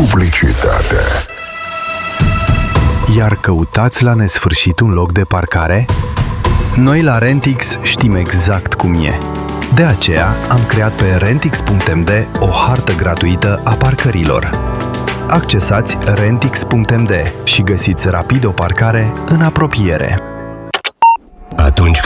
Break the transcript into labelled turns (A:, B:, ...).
A: publicitate.
B: Iar căutați la nesfârșit un loc de parcare? Noi la Rentix știm exact cum e. De aceea am creat pe rentix.md o hartă gratuită a parcărilor. Accesați rentix.md și găsiți rapid o parcare în apropiere.
C: Atunci